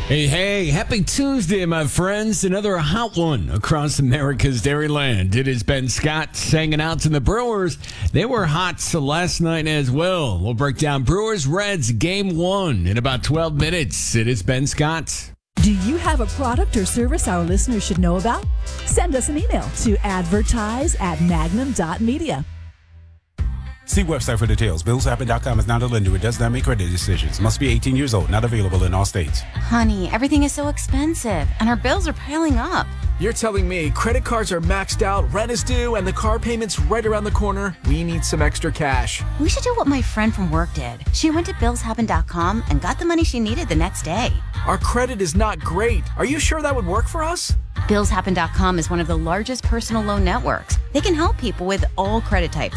Hey, happy Tuesday, my friends. Another hot one across America's Dairyland. It is Ben Scott hanging out to the Brewers. They were hot last night as well. We'll break down Brewers-Reds Game 1 in about 12 minutes. It is Ben Scott. Do you have a product or service our listeners should know about? Send us an email to advertise@magnum.media. See website for details. BillsHappen.com is not a lender. It does not make credit decisions. Must be 18 years old. Not available in all states. Honey, everything is so expensive, and our bills are piling up. You're telling me credit cards are maxed out, rent is due, and the car payment's right around the corner? We need some extra cash. We should do what my friend from work did. She went to BillsHappen.com and got the money she needed the next day. Our credit is not great. Are you sure that would work for us? BillsHappen.com is one of the largest personal loan networks. They can help people with all credit types,